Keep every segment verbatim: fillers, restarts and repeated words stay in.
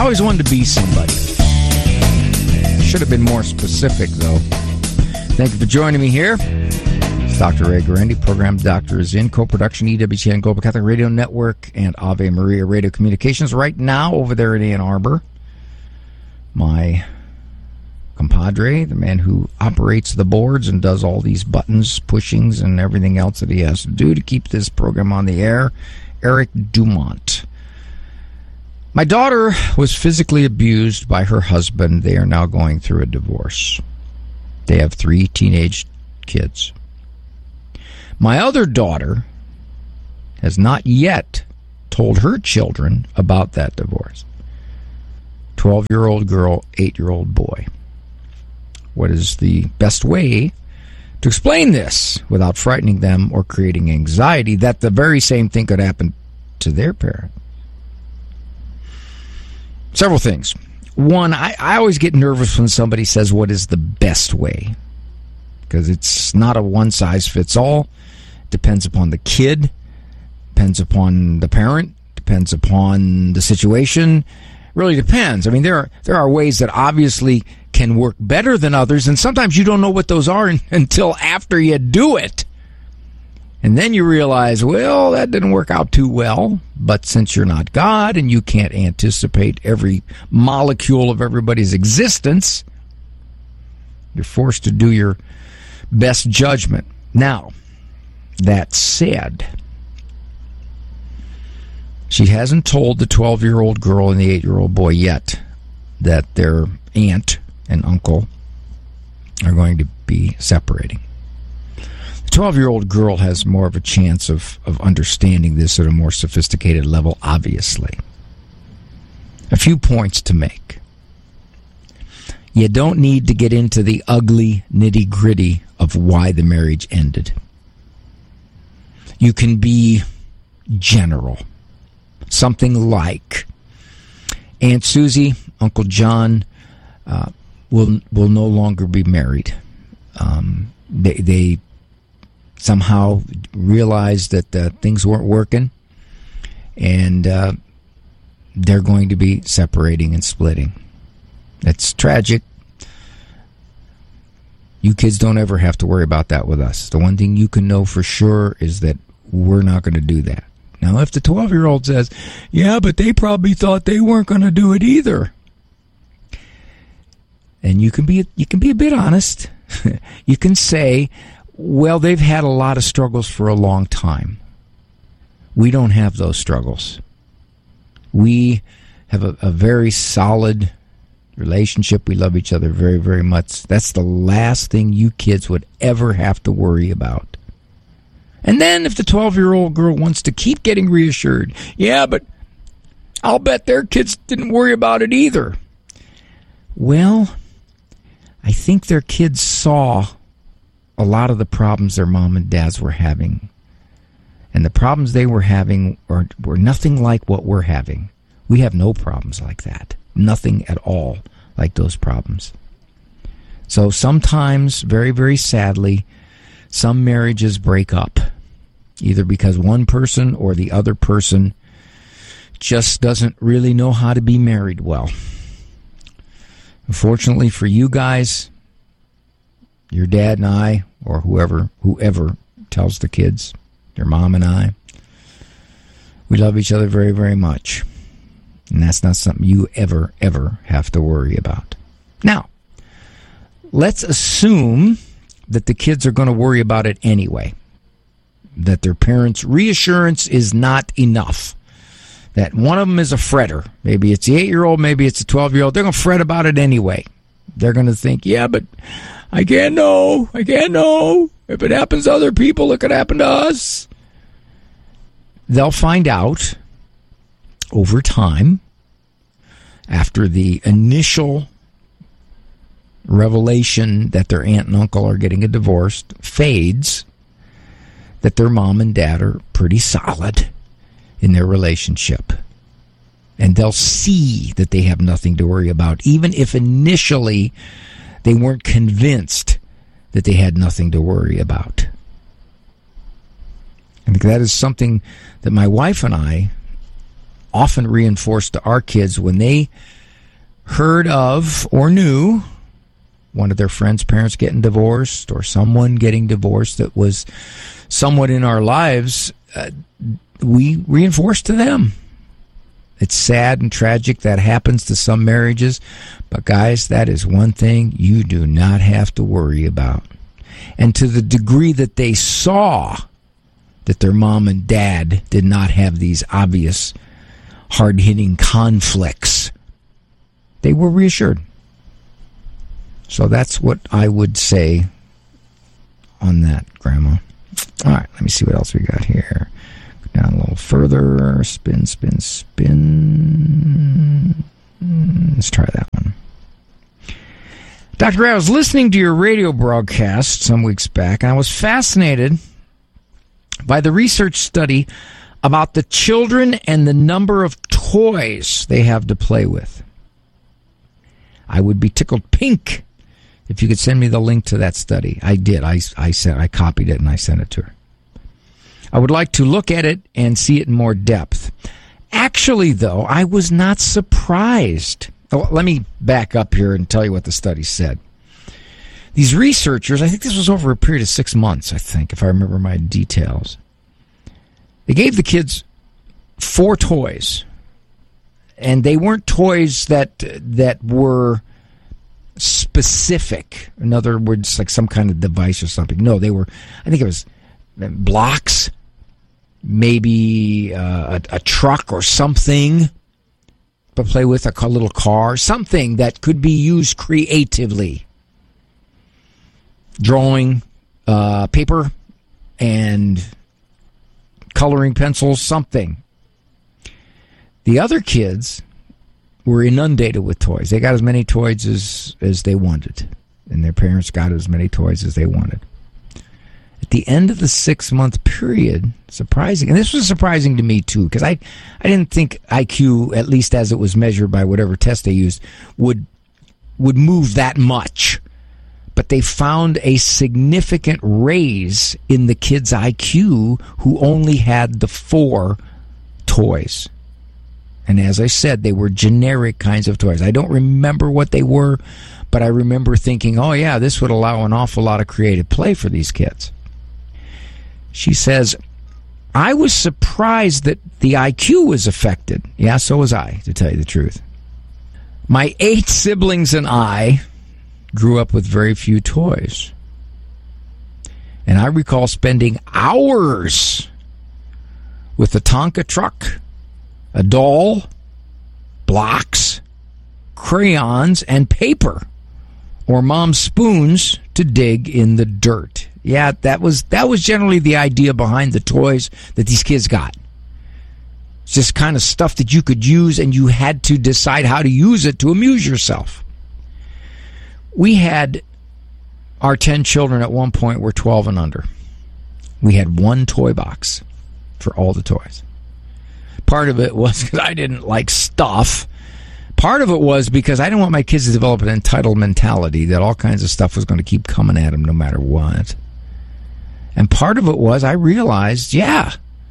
always wanted to be somebody. Should have been more specific, though. Thank you for joining me here. It's Doctor Ray Guarendi. Program Doctor is in co-production, E W T N Global Catholic Radio Network and Ave Maria Radio Communications. Right now, over there in Ann Arbor, my compadre, the man who operates the boards and does all these buttons, pushings, and everything else that he has to do to keep this program on the air, Eric Dumont. My daughter was physically abused by her husband. They are now going through a divorce. They have three teenage kids. My other daughter has not yet told her children about that divorce. twelve-year-old girl, eight-year-old boy. What is the best way to explain this without frightening them or creating anxiety that the very same thing could happen to their parent? Several things. One, I, I always get nervous when somebody says, what is the best way? Because it's not a one-size-fits-all. Depends upon the kid, depends upon the parent, depends upon the situation. Really depends. I mean, there are, there are ways that obviously can work better than others, and sometimes you don't know what those are until after you do it. And then you realize, well, that didn't work out too well. But since you're not God and you can't anticipate every molecule of everybody's existence, you're forced to do your best judgment. Now, that said, she hasn't told the twelve-year-old girl and the eight-year-old boy yet that their aunt and uncle are going to be separating. The twelve-year-old girl has more of a chance of, of understanding this at a more sophisticated level, obviously. A few points to make. You don't need to get into the ugly nitty-gritty of why the marriage ended. You can be general. Something like, Aunt Susie, Uncle John uh, will will no longer be married. Um, they, they somehow realized that uh, things weren't working, and uh, they're going to be separating and splitting. That's tragic. You kids don't ever have to worry about that with us. The one thing you can know for sure is that we're not going to do that. Now, if the twelve-year-old says, yeah, but they probably thought they weren't going to do it either, and you can be you can be a bit honest. You can say, well, they've had a lot of struggles for a long time. We don't have those struggles. We have a, a very solid relationship. We love each other very, very much. That's the last thing you kids would ever have to worry about. And then if the twelve-year-old girl wants to keep getting reassured, yeah, but I'll bet their kids didn't worry about it either. Well, I think their kids saw a lot of the problems their mom and dads were having. And the problems they were having were, were nothing like what we're having. We have no problems like that. Nothing at all like those problems. So sometimes, very, very sadly, some marriages break up. Either because one person or the other person just doesn't really know how to be married well. Unfortunately for you guys, your dad and I, or whoever, whoever tells the kids, your mom and I, we love each other very, very much. And that's not something you ever, ever have to worry about. Now, let's assume that the kids are going to worry about it anyway. That their parents' reassurance is not enough. That one of them is a fretter. Maybe it's the eight-year-old, maybe it's the twelve-year-old. They're going to fret about it anyway. They're going to think, yeah, but I can't know. I can't know. If it happens to other people, it could happen to us. They'll find out over time, after the initial revelation that their aunt and uncle are getting a divorce fades, that their mom and dad are pretty solid in their relationship. And they'll see that they have nothing to worry about, even if initially they weren't convinced that they had nothing to worry about. I think that is something that my wife and I often reinforced to our kids when they heard of or knew one of their friends' parents getting divorced or someone getting divorced that was somewhat in our lives, uh, we reinforced to them. It's sad and tragic that happens to some marriages, but guys, that is one thing you do not have to worry about. And to the degree that they saw that their mom and dad did not have these obvious hard-hitting conflicts, they were reassured. So that's what I would say on that, Grandma. All right, let me see what else we got here. Go down a little further. Spin, spin, spin. Let's try that one. Doctor Gray, I was listening to your radio broadcast some weeks back, and I was fascinated by the research study about the children and the number of toys they have to play with. I would be tickled pink if you could send me the link to that study. I did. I, I sent. I copied it and I sent it to her. I would like to look at it and see it in more depth. Actually, though, I was not surprised. Oh, let me back up here and tell you what the study said. These researchers, I think this was over a period of six months, I think, if I remember my details. They gave the kids four toys. And they weren't toys that that were specific. In other words, like some kind of device or something. No, they were, I think it was blocks, maybe uh, a, a truck or something, but play with a little car, something that could be used creatively. Drawing, uh, paper, and coloring pencils, something. The other kids were inundated with toys. They got as many toys as, as they wanted, and their parents got as many toys as they wanted. At the end of the six-month period, surprising, and this was surprising to me too, because I, I didn't think I Q, at least as it was measured by whatever test they used, would would move that much. But they found a significant raise in the kids' I Q who only had the four toys. And as I said, they were generic kinds of toys. I don't remember what they were, but I remember thinking, oh yeah, this would allow an awful lot of creative play for these kids. She says, I was surprised that the I Q was affected. Yeah, so was I, to tell you the truth. My eight siblings and I grew up with very few toys. And I recall spending hours with a Tonka truck, a doll, blocks, crayons, and paper, or mom's spoons to dig in the dirt. Yeah, that was that was generally the idea behind the toys that these kids got. It's just kind of stuff that you could use, and you had to decide how to use it to amuse yourself. We had our ten children at one point were twelve and under. We had one toy box for all the toys. Part of it was because I didn't like stuff. Part of it was because I didn't want my kids to develop an entitled mentality that all kinds of stuff was going to keep coming at them no matter what. And part of it was I realized, yeah,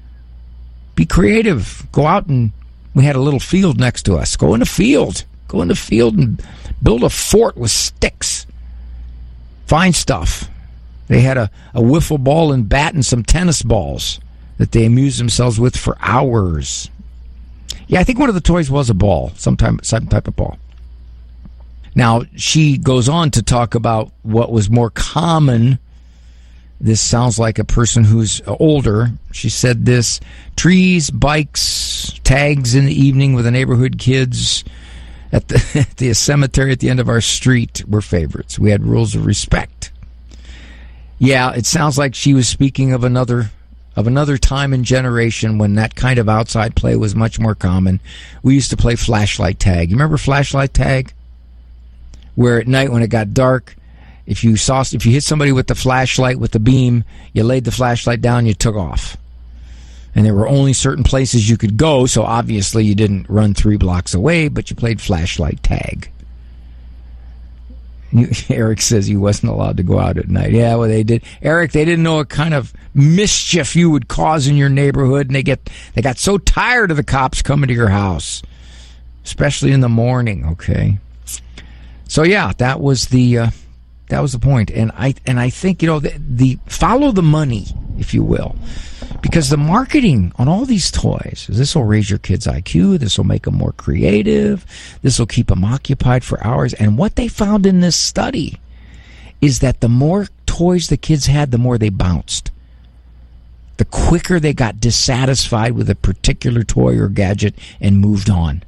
be creative. Go out, and we had a little field next to us. Go in the field. Go in the field and build a fort with sticks. Find stuff. They had a, a wiffle ball and bat and some tennis balls that they amused themselves with for hours. Yeah, I think one of the toys was a ball, some type, some type of ball. Now, she goes on to talk about what was more common. This sounds like a person who's older. She said this: trees, bikes, tags in the evening with the neighborhood kids at the, at the cemetery at the end of our street were favorites. We had rules of respect. Yeah, it sounds like she was speaking of another of another time and generation when that kind of outside play was much more common. We used to play flashlight tag. You remember flashlight tag? Where at night when it got dark, if you saw if you hit somebody with the flashlight with the beam, you laid the flashlight down, you took off. And there were only certain places you could go, so obviously you didn't run three blocks away, but you played flashlight tag. Eric says he wasn't allowed to go out at night. Yeah, well, they did. Eric, they didn't know what kind of mischief you would cause in your neighborhood, and they get they got so tired of the cops coming to your house, especially in the morning. Okay, so yeah, that was the uh, that was the point, and I and I think you know the, the follow the money, if you will. Because the marketing on all these toys, this will raise your kid's I Q, this will make them more creative, this will keep them occupied for hours. And what they found in this study is that the more toys the kids had, the more they bounced. The quicker they got dissatisfied with a particular toy or gadget and moved on.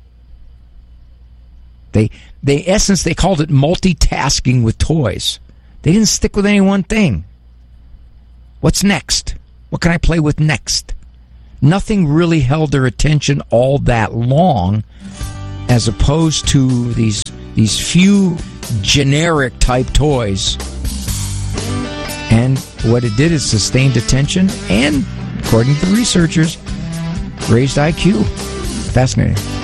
They, they, in essence, they called it multitasking with toys. They didn't stick with any one thing. What's next? What can I play with next? Nothing really held their attention all that long, as opposed to these these few generic type toys. And what it did is sustained attention and, according to the researchers, raised I Q. Fascinating.